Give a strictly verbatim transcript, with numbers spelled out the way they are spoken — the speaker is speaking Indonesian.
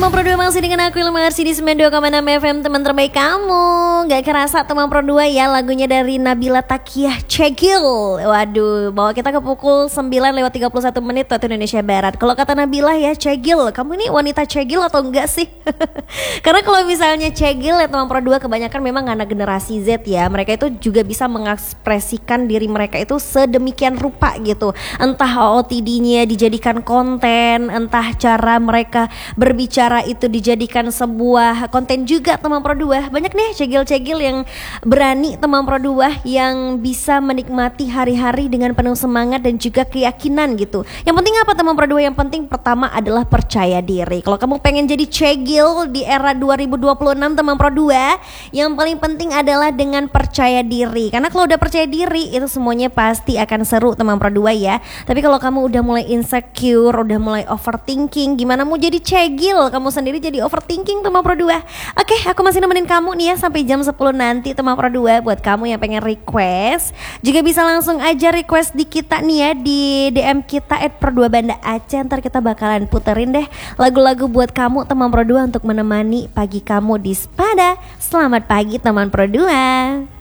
teman Pro dua masih dengan aku Ilma Arsi di sembilan puluh dua koma enam F M, teman terbaik kamu. Gak kerasa teman Pro dua ya, lagunya dari Nabila Takiah, Cegil. Waduh, bawa kita ke pukul sembilan lewat tiga puluh satu menit waktu Indonesia Barat. Kalau kata Nabila ya, Cegil, kamu ini wanita Cegil atau enggak sih? Karena kalau misalnya Cegil ya teman Pro dua, kebanyakan memang anak generasi Z ya. Mereka itu juga bisa mengekspresikan diri mereka itu sedemikian rupa gitu. Entah O O T D-nya dijadikan konten, entah cara mereka berbicara itu dijadikan sebuah konten juga teman Pro dua. Banyak nih cegil-cegil yang berani teman Pro dua, yang bisa menikmati hari-hari dengan penuh semangat dan juga keyakinan gitu. Yang penting apa teman Pro dua? Yang penting pertama adalah percaya diri. Kalau kamu pengen jadi cegil di era dua ribu dua puluh enam teman Pro dua, yang paling penting adalah dengan percaya diri. Karena kalau udah percaya diri itu semuanya pasti akan seru teman Pro dua ya. Tapi kalau kamu udah mulai insecure, udah mulai overthinking, gimana mau jadi cegil, kamu sendiri jadi overthinking teman Pro dua. Oke, aku masih nemenin kamu nih ya sampai jam sepuluh nanti teman Pro dua. Buat kamu yang pengen request, juga bisa langsung aja request di kita nih ya, di D M kita at Pro dua Banda Aceh. Ntar kita bakalan puterin deh lagu-lagu buat kamu teman Pro dua untuk menemani pagi kamu di Spada. Selamat pagi teman Pro dua.